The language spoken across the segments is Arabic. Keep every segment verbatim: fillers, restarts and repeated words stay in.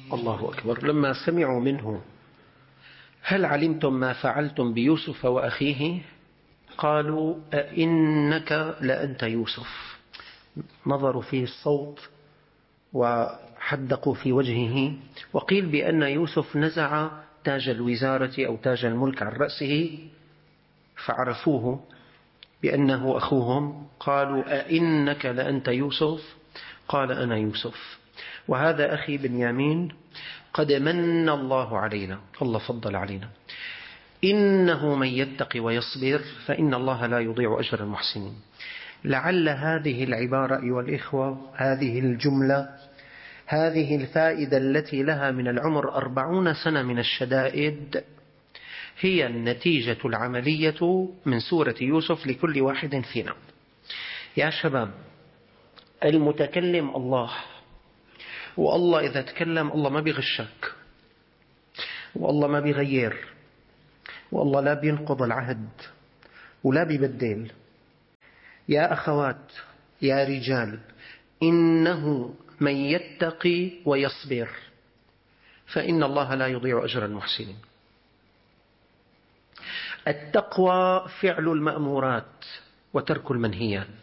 الله أكبر. لما سمعوا منه هل علمتم ما فعلتم بيوسف وأخيه قالوا أئنك لأنت يوسف. نظروا فيه الصوت وحدقوا في وجهه. وقيل بأن يوسف نزع تاج الوزارة أو تاج الملك عن رأسه فعرفوه بأنه أخوهم. قالوا أئنك لأنت يوسف قال أنا يوسف وهذا أخي بنيامين قد من الله علينا. الله فضل علينا. إنه من يتق ويصبر فإن الله لا يضيع أجر المحسنين. لعل هذه العبارة أيها الإخوة، هذه الجملة، هذه الفائدة التي لها من العمر أربعون سنة من الشدائد هي النتيجة العملية من سورة يوسف لكل واحد فينا. يا شباب، المتكلم الله، والله إذا تكلم الله ما بيغشك، والله ما بيغير، والله لا بينقض العهد ولا بيبدل. يا أخوات، يا رجال، إنه من يتقي ويصبر فإن الله لا يضيع أجر المحسنين. التقوى فعل المأمورات وترك المنهيات.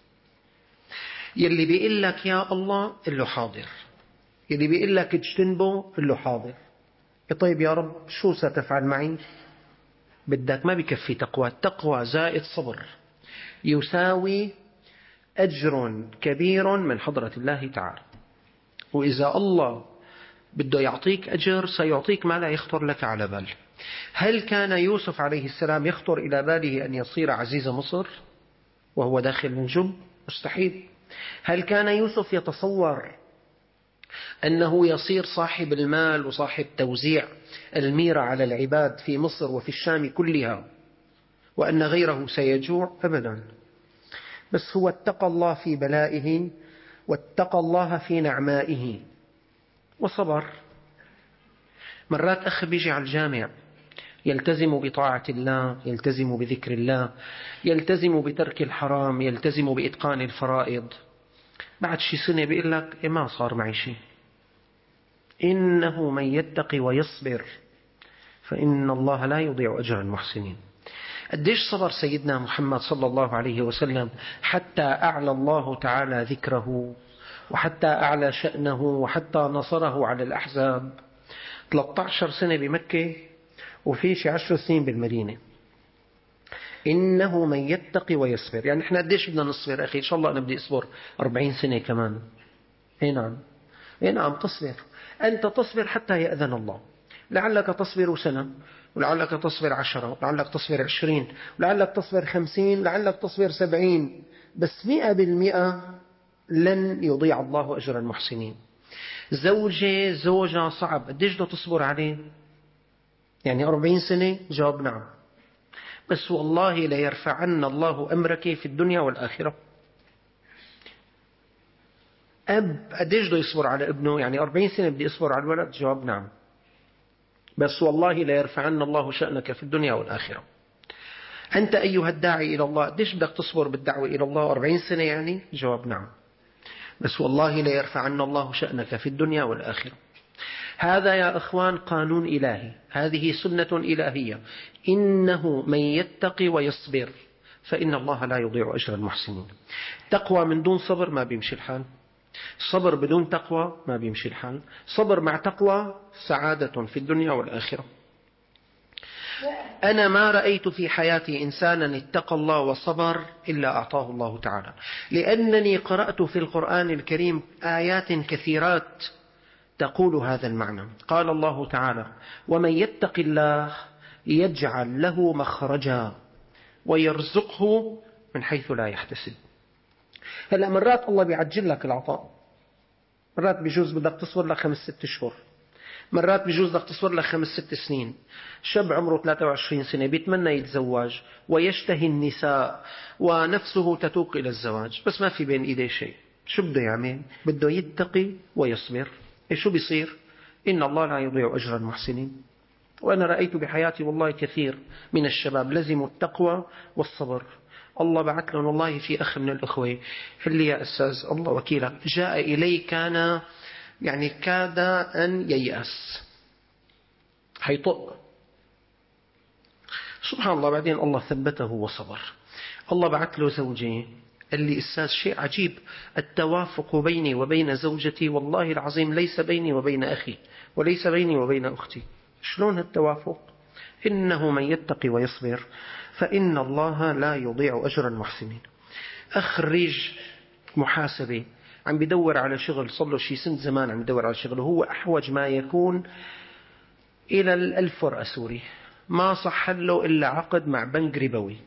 يلي بيقول لك يا الله قل له حاضر، يلي بيقول لك اجتنبه قل له حاضر. طيب يا رب شو ستفعل معي؟ بدك ما بكفي تقوى. التقوى زائد صبر يساوي أجر كبير من حضرة الله تعالى. وإذا الله بده يعطيك أجر سيعطيك ما لا يخطر لك على بال. هل كان يوسف عليه السلام يخطر إلى باله أن يصير عزيز مصر وهو داخل الجب؟ مستحيل. هل كان يوسف يتصور أنه يصير صاحب المال وصاحب توزيع الميرة على العباد في مصر وفي الشام كلها وأن غيره سيجوع؟ أبدا. بس هو اتقى الله في بلائه واتقى الله في نعمائه وصبر. مرات أخ بيجي على الجامع يلتزم بطاعة الله، يلتزم بذكر الله، يلتزم بترك الحرام، يلتزم بإتقان الفرائض. بعد شي سنة بيقول لك إيه ما صار معي شيء. إنه من يتقي ويصبر فإن الله لا يضيع أجر المحسنين. قديش صبر سيدنا محمد صلى الله عليه وسلم حتى أعلى الله تعالى ذكره وحتى أعلى شأنه وحتى نصره على الأحزاب. ثلاثة عشر سنة بمكة وفي شي عشر سنين بالمدينة. إنه من يتقي ويصبر، يعني إحنا قديش بدنا نصبر أخي؟ إن شاء الله أنا بدي أصبر أربعين سنة كمان. إيه نعم، إيه نعم تصبر. أنت تصبر حتى يأذن الله. لعلك تصبر سنة، ولعلك تصبر عشرة، ولعلك تصبر عشرين، ولعلك تصبر خمسين، لعلك تصبر سبعين، بس مئة بالمئة لن يضيع الله أجر المحسنين. زوجة زوجة صعب، قديش بدها تصبر عليه؟ يعني أربعين سنة؟ جواب نعم. بس والله ليرفعن الله أمرك في الدنيا والآخرة. أب قديش بده يصبر على ابنه؟ يعني أربعين سنة بدي أصبر على الولد؟ جواب نعم. بس والله ليرفعن الله شأنك في الدنيا والآخرة. أنت أيها الداعي إلى الله قديش بدك تصبر بالدعوة إلى الله؟ أربعين سنة يعني؟ جواب نعم. بس والله ليرفعن الله شأنك في الدنيا والآخرة. هذا يا أخوان قانون إلهي، هذه سنة إلهية. إنه من يتقي ويصبر فإن الله لا يضيع أجر المحسنين. تقوى من دون صبر ما بيمشي الحال، صبر بدون تقوى ما بيمشي الحال، صبر مع تقوى سعادة في الدنيا والآخرة. أنا ما رأيت في حياتي إنسانا اتقى الله وصبر إلا أعطاه الله تعالى، لأنني قرأت في القرآن الكريم آيات كثيرات تقول هذا المعنى. قال الله تعالى: ومن يتق الله يجعل له مخرجا ويرزقه من حيث لا يحتسب. هلأ مرات الله بيعجل لك العطاء، مرات بيجوز بدك تصبر لك خمس ست شهور، مرات بيجوز بدك تصبر لك خمس ست سنين. شاب عمره ثلاثة وعشرين سنة بيتمنى يتزوج ويشتهي النساء ونفسه تتوق إلى الزواج، بس ما في بين إيديه شيء. شو بده يعمل؟ بده يتقي ويصبر. إيه شو بيصير؟ إن الله لا يضيع أجر المحسنين. وأنا رأيت بحياتي والله كثير من الشباب لزموا التقوى والصبر. الله بعث لهم والله في أخ من الأخوة قال لي: يا أستاذ الله وكيلك، جاء إلي كان يعني كاد أن ييأس، هيطق. سبحان الله. بعدين الله ثبته وصبر. الله بعث له زوجين. قال لي أستاذ شيء عجيب، التوافق بيني وبين زوجتي والله العظيم ليس بيني وبين أخي وليس بيني وبين أختي. شلون التوافق؟ إنه من يتقي ويصبر فإن الله لا يضيع أجر المحسنين. أخرج محاسبة عم بدور على شغل، صار له شي سنة زمان عم بدور على شغل، وهو أحوج ما يكون إلى الألف ورقة سوري، ما صح له إلا عقد مع بنك ربوي.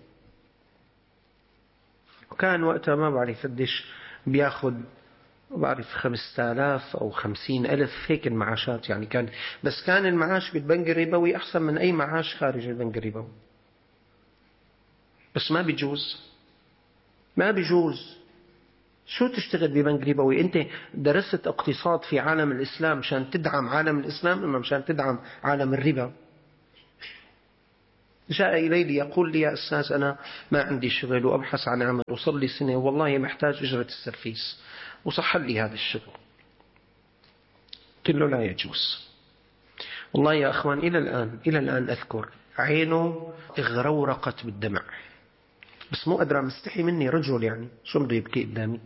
وكان وقتها ما بعرف قديش بياخد، ما بعرف خمسة آلاف أو خمسين ألف هيك المعاشات يعني كان، بس كان المعاش بالبنك الربوي أحسن من أي معاش خارج البنك الربوي. بس ما بيجوز، ما بيجوز. شو تشتغل ببنك ربوي؟ أنت درست اقتصاد في عالم الإسلام مشان تدعم عالم الإسلام إما مشان تدعم عالم الربا؟ جاء إلي ليقول لي يا أستاذ أنا ما عندي شغل وأبحث عن عمل وصل لي سنة والله محتاج أجرة السرفيس وصح لي هذا الشغل. قلت له لا يجوز. والله يا أخوان إلى الآن إلى الآن أذكر عينه اغرورقت بالدمع، بس مو أدرى مستحي مني رجل يعني شو بده يبكي قدامي.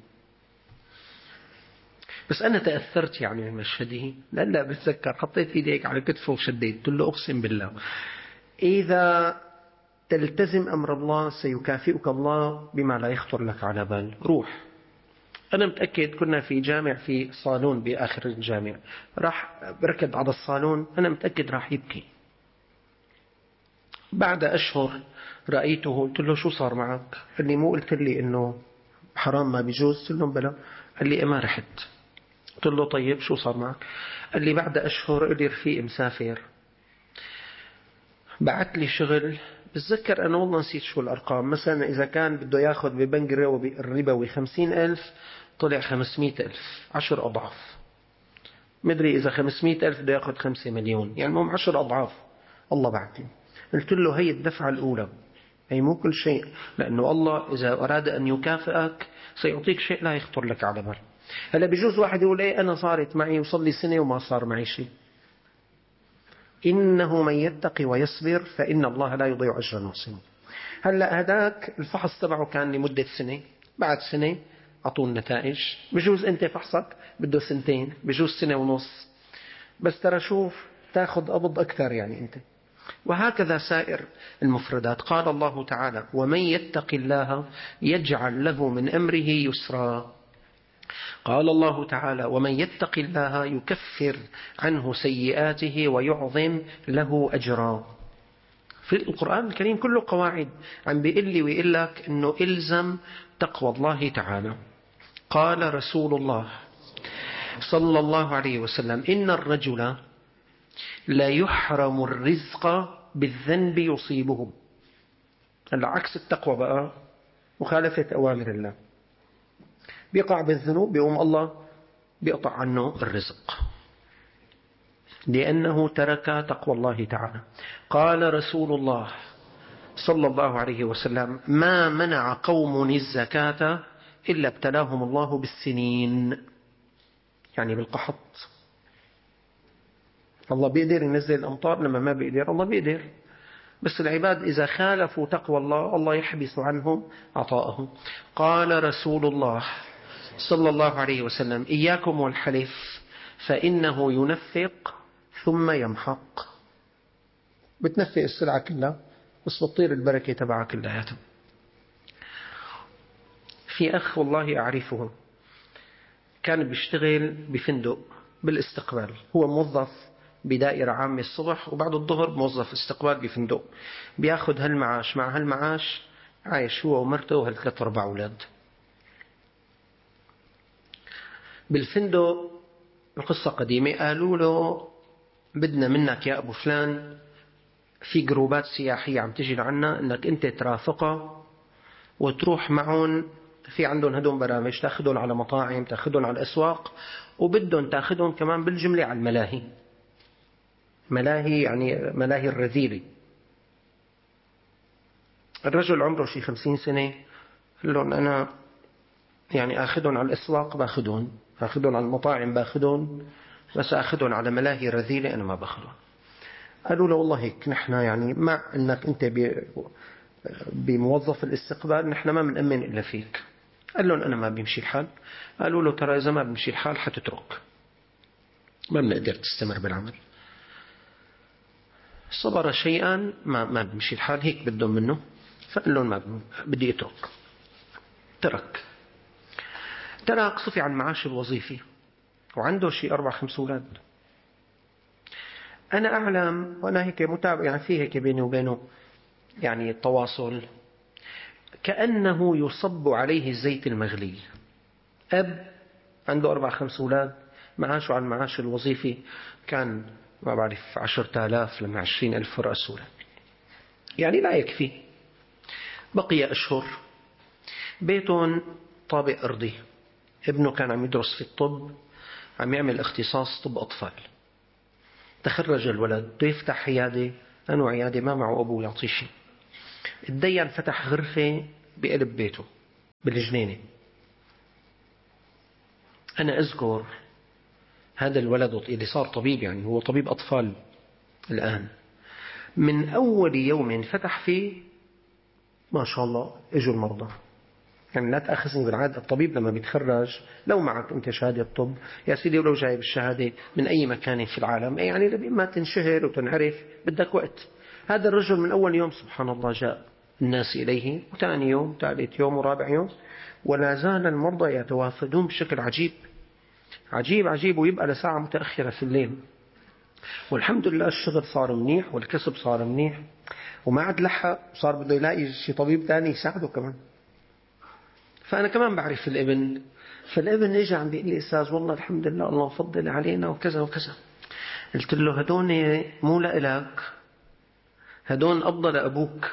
بس أنا تأثرت يعني من مشهده. لا لا بتذكر حطيت إيديك على كتفه وشديت، قلت له أقسم بالله إذا تلتزم أمر الله سيكافئك الله بما لا يخطر لك على بال. روح. أنا متأكد كنا في جامع في صالون بآخر الجامع، راح بركض على الصالون، أنا متأكد راح يبكي. بعد أشهر رأيته، قلت له شو صار معك؟ قال لي مو قلت لي إنه حرام ما بيجوز؟ قلت له بلا. قال لي ما رحت. قلت له طيب شو صار معك؟ قال لي بعد أشهر قال لي رفيق مسافر بعت لي شغل، بتذكر أنا والله نسيت شو الأرقام، مثلا إذا كان بده ياخذ ببنك الربوي خمسين ألف طلع خمسمائة ألف، عشر أضعاف. مدري إذا خمسمائة ألف بده ياخذ خمسة مليون، يعني مهم عشر أضعاف. الله بعت لي. قلت له هي الدفعة الأولى، هي مو كل شيء، لأنه الله إذا أراد أن يكافئك سيعطيك شيء لا يخطر لك على بال. هلا بيجوز واحد يقول إيه أنا صارت معي وصل لي سنة وما صار معي شيء. إنه من يتقي ويصبر فإن الله لا يضيع أجر المحسنين. هلا هداك الفحص تبعه كان لمدة سنة، بعد سنة أعطوه النتائج. بجوز أنت فحصك بده سنتين، بجوز سنة ونص، بس ترى شوف تاخذ قبض أكثر يعني أنت. وهكذا سائر المفردات. قال الله تعالى ومن يتق الله يجعل له من أمره يسرا. قال الله تعالى ومن يتق الله يكفر عنه سيئاته ويعظم له أجرا. في القرآن الكريم كله قواعد عم بيقول لي ويقول لك أنه إلزم تقوى الله تعالى. قال رسول الله صلى الله عليه وسلم إن الرجل لا يحرم الرزق بالذنب يصيبه. العكس التقوى بقى مخالفة أوامر الله، بيقع بالذنوب بيقوم الله بيقطع عنه الرزق لأنه ترك تقوى الله تعالى. قال رسول الله صلى الله عليه وسلم ما منع قوم الزكاة إلا ابتلاهم الله بالسنين، يعني بالقحط. الله بيقدر ينزل الأمطار لما ما بيقدر، الله بيقدر، بس العباد إذا خالفوا تقوى الله الله يحبس عنهم عطاءه. قال رسول الله صلى الله عليه وسلم إياكم والحلف فإنه ينفق ثم يمحق. بتنفق السلعة كلها بس بتطير البركة تبعها كلها. في أخ والله أعرفه كان بيشتغل بفندق بالاستقبال، هو موظف بدائرة عامة الصبح وبعد الظهر موظف استقبال بفندق، بياخد هالمعاش، مع هالمعاش عايش هو ومرته وهالثلاث أربع أولاد بالفندق. القصة قديمة، قالوا له بدنا منك يا أبو فلان في جروبات سياحية عم تجي لعنا أنك أنت ترافقها وتروح معهم، في عندهم هدول برامج تأخذهم على مطاعم، تأخذهم على الأسواق، وبدهم تأخذهم كمان بالجملة على الملاهي. ملاهي يعني ملاهي الرذيلة. الرجل عمره شي خمسين سنة، قال لهم أنا يعني أخذهم على الأسواق باخذهم، أخذهم على المطاعم باخذهم، بس أخذهم على ملاهي رذيلة أنا ما باخذهم. قالوا له والله هيك نحن يعني مع أنك أنت بموظف الاستقبال نحن ما بنأمن إلا فيك. قال لهم أنا ما بيمشي الحال. قالوا له ترى إذا ما بيمشي الحال حتترك، ما بنقدر تستمر بالعمل. صبر شيئا ما ما بيمشي الحال، هيك بدهم منه. فقال لهم ما بدي أترك. ترك ترك صفي عن معاش الوظيفي وعنده شيء أربع خمس أولاد. أنا أعلم وأنا هيك متابع، يعني في هيك بيني وبينه يعني التواصل، كأنه يصب عليه الزيت المغلي. أب عنده أربع خمس أولاد، معاشه على المعاش الوظيفي كان ما بعرف عشرة آلاف لما عشرين ألف رأسولا، يعني لا يكفي. بقي أشهر، بيتهم طابق أرضي، ابنه كان عم يدرس في الطب، عم يعمل اختصاص طب أطفال. تخرج الولد بده يفتح عيادة، أنه عيادة ما معه أبوه يعطيه شيء. الديان فتح غرفة بقلب بيته بالجنينة. أنا أذكر هذا الولد اللي صار طبيب، يعني هو طبيب أطفال الآن، من أول يوم فتح فيه ما شاء الله اجوا المرضى. يعني لا تأخذني بالعادة، الطبيب لما بيتخرج لو معك أنت شهادة طب يا سيدي، ولو جايب الشهادة من أي مكان في العالم، يعني لما تنشهر وتنعرف بدك وقت. هذا الرجل من أول يوم سبحان الله جاء الناس إليه، وثاني يوم ثالث يوم ورابع يوم، ولا زال المرضى يتوافدون بشكل عجيب عجيب عجيب، ويبقى لساعة متأخرة في الليل. والحمد لله الشغل صار منيح والكسب صار منيح، وما عاد لحق، صار بده يلاقي شي طبيب ثاني يساعده كمان. فأنا كمان بعرف الابن، فالابن اجى عم بيقول لي أستاذ والله الحمد لله الله فضل علينا وكذا وكذا. قلت له هدون مو لإلك، هدون أفضل أبوك.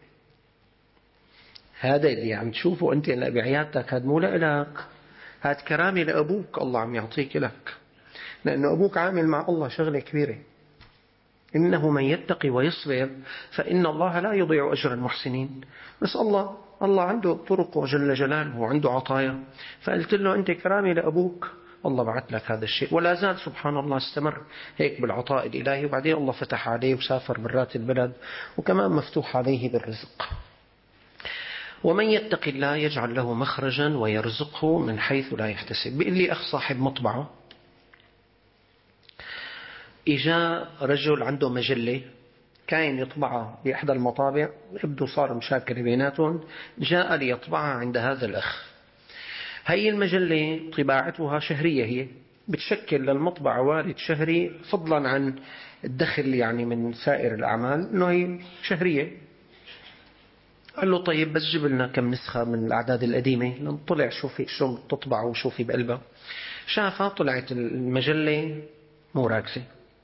هذا اللي عم تشوفه أنت بعيادتك هذا مو لإلك، هذا كرامة لأبوك الله عم يعطيك لك، لأنه أبوك عامل مع الله شغلة كبيرة. إنه من يتقي ويصبر فإن الله لا يضيع أجر المحسنين. بس الله الله عنده طرقه جل جلاله وعنده عطايا. فقلت له أنت كرامي لأبوك، الله بعث لك هذا الشيء. ولا زال سبحان الله استمر هيك بالعطاء الإلهي، وبعدين الله فتح عليه وسافر برات البلد، وكمان مفتوح عليه بالرزق. ومن يتق الله يجعل له مخرجا ويرزقه من حيث لا يحتسب. بيقول لي أخ صاحب مطبعة، إجا رجل عنده مجلة كان يطبعها بإحدى المطابع، يبدو صار مشاكل بيناتهم، جاء ليطبعها عند هذا الأخ. هي المجلة طباعتها شهرية، هي بتشكل للمطبعة وارد شهري فضلا عن الدخل يعني من سائر الأعمال، إنه هي شهرية. قال له طيب بس جيب لنا كم نسخة من الأعداد القديمة نطلع شوفي شو تطبع وشوفي بقلبها. شافها طلعت المجلة مو راكزة،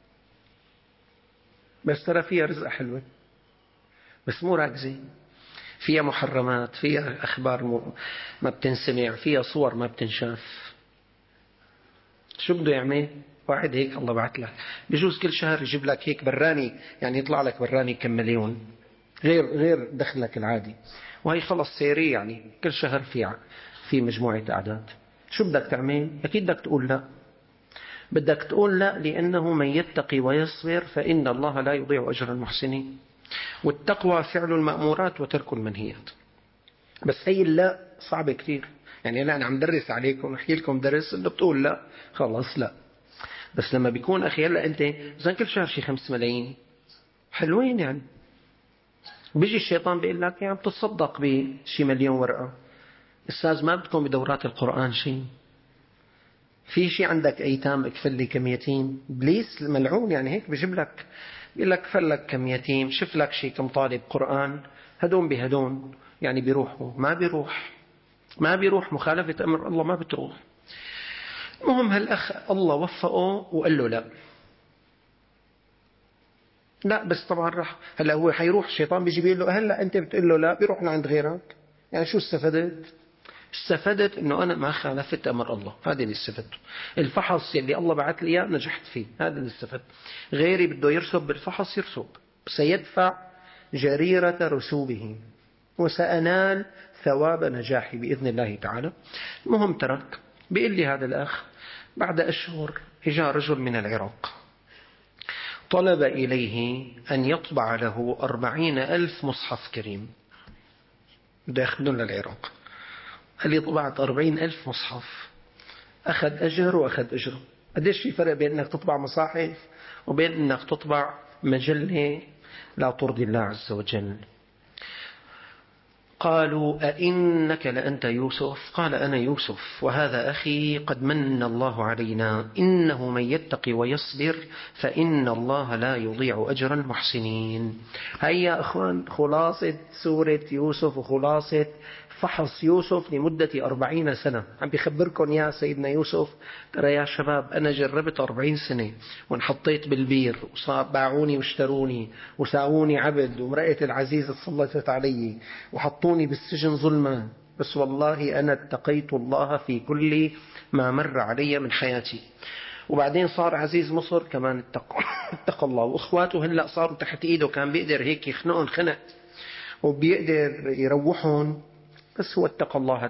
بس ترى فيها رزقة حلوة، بس مو راكزة، فيها محرمات، فيها أخبار ما بتنسمع، فيها صور ما بتنشاف. شو بده يعمل؟ واحد هيك الله بعت لك بجوز كل شهر يجيب لك هيك براني، يعني يطلع لك براني كم مليون غير غير دخلك العادي، وهي خلص سيري، يعني كل شهر في في مجموعة أعداد. شو بدك تعمل؟ أكيد بدك تقول لا. بدك تقول لا، لأنه من يتقي ويصبر فإن الله لا يضيع أجر المحسنين. والتقوى فعل المأمورات وترك المنهيات. بس هي لا صعبة كثير، يعني لا أنا عم درس عليكم وأحكي لكم درس اللي بتقول لا خلاص لا. بس لما بيكون أخي هلا أنت زين كل شهر شي خمس ملايين حلوين يعني، وبيجي الشيطان بيقول لك يعني بتتصدق بشي مليون ورقة. أستاذ ما بدكم بدورات القرآن شيء؟ في شيء عندك أيتام اكفل لي كم يتيم؟ إبليس الملعون يعني هيك بيجيب لك، بيقول لك فلك كم يتيم، شوف لك شيء كم طالب قرآن، هدون بهدون يعني بيروحوا. ما بيروح ما بيروح مخالفة أمر الله ما بتروح. المهم هالأخ الله وفقه وقال له لا لا، بس طبعا راح. هلا هو حيروح الشيطان بيجي بيقول له هلا أنت بتقول له لا، بيروح لعند غيرك. يعني شو استفدت؟ استفدت انه انا ما خالفت امر الله، هذا اللي استفدته. الفحص اللي الله بعث لي اياه نجحت فيه، هذا اللي استفدت. غيري بده يرسب بالفحص يرسب، سيدفع جريرة رسوبه وسأنال ثواب نجاحي بإذن الله تعالى. المهم ترك. بيقول لي هذا الأخ بعد أشهر جاء رجل من العراق طلب إليه أن يطبع له أربعين ألف مصحف كريم، بده يأخذون للعراق. قال لي طبعت أربعين ألف مصحف، أخذ أجر وأخذ أجره. قديش في فرق بين أنك تطبع مصاحف وبين أنك تطبع مجلة لا ترضي الله عز وجل؟ قالوا أئنك لأنت يوسف؟ قال أنا يوسف وهذا أخي، قد من الله علينا، إنه من يتقي ويصبر فإن الله لا يضيع أجر المحسنين. هيا أخوان خلاصة سورة يوسف وخلاصة فحص يوسف لمدة أربعين سنة. عم بيخبركم يا سيدنا يوسف ترى يا شباب أنا جربت أربعين سنة وانحطيت بالبير وباعوني واشتروني وساووني عبد وامرأة العزيز تسلطت علي وحطوني بالسجن ظلما، بس والله أنا اتقيت الله في كل ما مر علي من حياتي. وبعدين صار عزيز مصر كمان اتقى, اتقى الله، وإخواته هلأ صاروا تحت إيده، كان بيقدر هيك يخنقهم خنق وبيقدر يروحهم، بس هو اتقى الله